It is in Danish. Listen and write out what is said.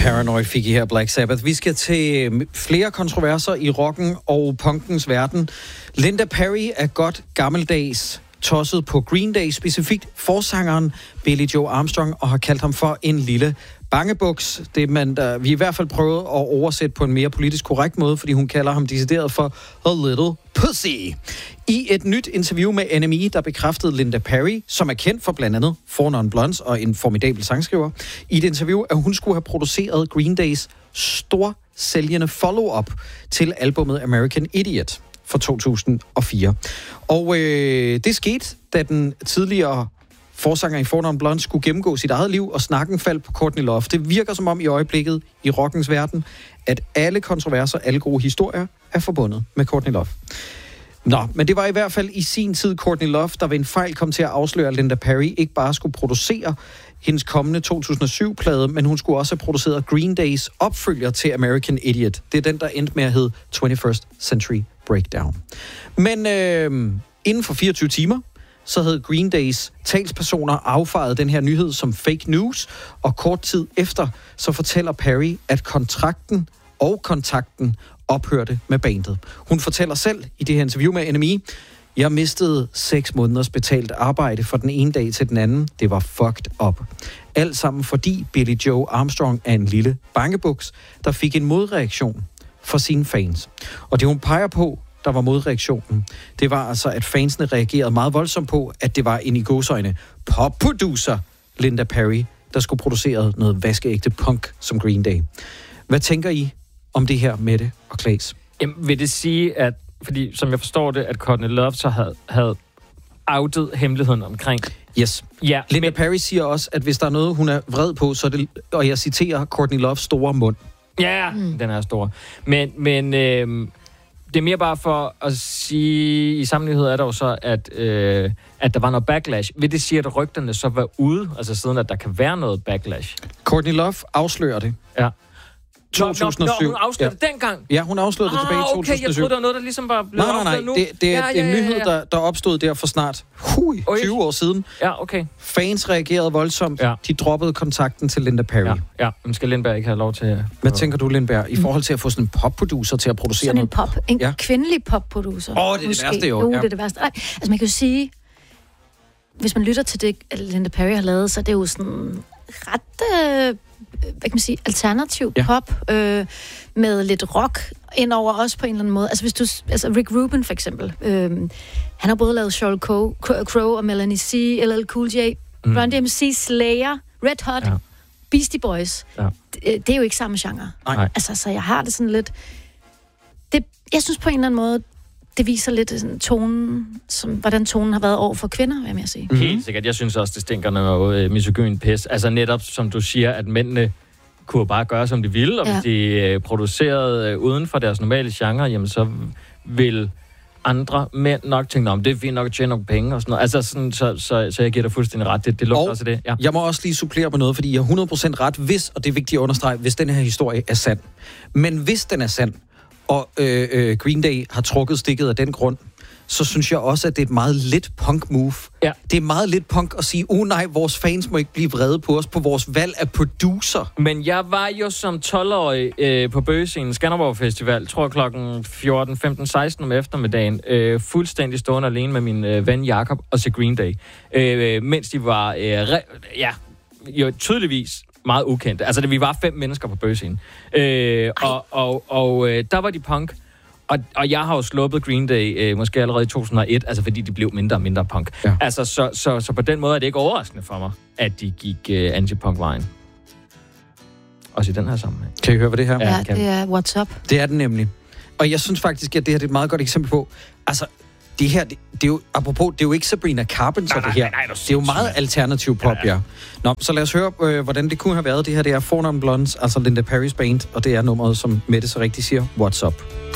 Paranoid fik I her Black Sabbath. Vi skal til flere kontroverser i rocken og punkens verden. Linda Perry er godt gammeldags tosset på Green Day, specifikt forsangeren Billie Joe Armstrong, og har kaldt ham for en lille bangebuks. Det vi i hvert fald prøvet at oversætte på en mere politisk korrekt måde, fordi hun kalder ham decideret for a little pussy. I et nyt interview med NME, der bekræftede Linda Perry, som er kendt for blandt andet Four Non Blondes og en formidabel sangskriver, i et interview, at hun skulle have produceret Green Days storsælgende follow-up til albumet American Idiot fra 2004. Og det skete, da den tidligere forsanger i Four Non Blondes skulle gennemgå sit eget liv, og snakken faldt på Courtney Love. Det virker som om i øjeblikket i rockens verden, at alle kontroverser, alle gode historier er forbundet med Courtney Love. Nå, men det var i hvert fald i sin tid Courtney Love, der ved en fejl kom til at afsløre, at Linda Perry ikke bare skulle producere hendes kommende 2007-plade, men hun skulle også have produceret Green Days opfølger til American Idiot. Det er den, der endte med at hedde 21st Century Breakdown. Men inden for 24 timer, så havde Green Days talspersoner affejet den her nyhed som fake news, og kort tid efter, så fortæller Perry, at kontrakten og kontakten ophørte med bandet. Hun fortæller selv i det her interview med NME, jeg mistede 6 måneders betalt arbejde fra den ene dag til den anden. Det var fucked up. Alt sammen fordi Billie Joe Armstrong er en lille bangebuks, der fik en modreaktion fra sine fans. Og det hun peger på, der var modreaktionen, det var altså, at fansene reagerede meget voldsomt på, at det var en i gåseøjne popproducer, Linda Perry, der skulle producere noget vaskeægte punk som Green Day. Hvad tænker I om det her, Mette og Claes? Jamen, vil det sige, at, fordi som jeg forstår det, at Courtney Love så havde outet hemmeligheden omkring. Yes. Ja, Linda Perry siger også, at hvis der er noget, hun er vred på, så er det, og jeg citerer, Courtney Loves store mund. Ja, den er stor. Men det er mere bare for at sige, i sammenlighed er der jo så, at der var noget backlash. Vil det sige, at rygterne så var ude, altså siden at der kan være noget backlash? Courtney Love afslører det. Ja. 2007. Hun afslørede det dengang? Ja, hun afslørede det tilbage i 2007. Okay, jeg troede, der var noget, der ligesom var blevet afsløret nu. Det er en nyhed, der opstod der for snart 20 år siden. Ja, okay. Fans reagerede voldsomt. Ja. De droppede kontakten til Linda Perry. Ja, men skal Lindberg ikke have lov til... Hvad tænker du, Lindberg, i forhold til at få sådan en popproducer til at producere sådan noget? En kvindelig popproducer. Det er det værste jo. Det er det værste. Altså man kan jo sige, hvis man lytter til det, Linda Perry har lavet, så er det jo sådan ret... hvad kan man sige, alternativ pop med lidt rock indover også på en eller anden måde. Altså hvis du, Rick Rubin for eksempel, han har både lavet Sheryl Crow og Melanie C, LL Cool J, Run DMC, Slayer, Red Hot, Beastie Boys. Ja. Det er jo ikke samme genre. Nej. Altså så jeg har det sådan lidt. Jeg synes på en eller anden måde, det viser lidt sådan tonen, hvordan tonen har været over for kvinder, vil jeg sige. Helt sikkert. Jeg synes også, det stinker noget misogyn pis. Altså netop, som du siger, at mændene kunne bare gøre, som de ville, og hvis de producerede uden for deres normale genre, jamen så vil andre mænd nok tænke, om det er fint nok at tjene nogle penge og sådan noget. Altså sådan, så jeg giver dig fuldstændig ret. Det lugter også det. Ja. Jeg må også lige supplere på noget, fordi jeg har 100% ret, hvis, og det er vigtigt at understrege, hvis den her historie er sand. Men hvis den er sand, og Green Day har trukket stikket af den grund, så synes jeg også, at det er et meget lidt punk-move. Ja. Det er meget lidt punk at sige, nej, vores fans må ikke blive vrede på os på vores valg af producer. Men jeg var jo som 12-årig på Bøgescenen Skanderborg Festival, tror klokken 14, 15, 16 om eftermiddagen, fuldstændig stående alene med min ven Jakob og se Green Day. Mens de var, jo tydeligvis meget ukendte. Altså, vi var 5 mennesker på Bøgescenen. Og der var de punk. Og jeg har jo sluppet Green Day måske allerede i 2001, altså fordi de blev mindre og mindre punk. Ja. Altså, så på den måde er det ikke overraskende for mig, at de gik anti-punk-vejen. Også i den her sammenhæng. Kan I høre, hvad det her? Ja, det er What's Up. Det er den nemlig. Og jeg synes faktisk, at det her er et meget godt eksempel på, altså, det her, det er jo, apropos, det er jo ikke Sabrina Carpenter, det her. Nej, det er jo meget alternativ pop, ja. Nå, så lad os høre, hvordan det kunne have været. Det her, det er Four Non Blondes, altså Linda Perrys band, og det er nummeret, som Mette så rigtigt siger, What's Up.